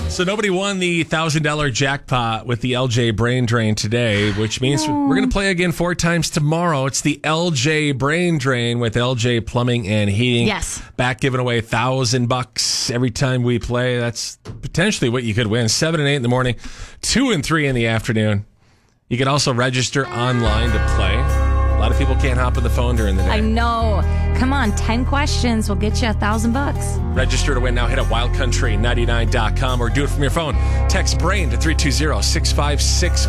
So nobody won the $1,000 jackpot with the LJ Brain Drain today, which means we're going to play again 4 times tomorrow. It's the LJ Brain Drain with LJ Plumbing and Heating. Yes. Back giving away $1,000 every time we play. That's potentially what you could win. 7 and 8 in the morning, 2 and 3 in the afternoon. You can also register online to play. A lot of people can't hop on the phone during the day. I know. Come on, 10 questions will get you $1,000. Register to win now. Hit up wildcountry99.com or do it from your phone. Text BRAIN to 320-656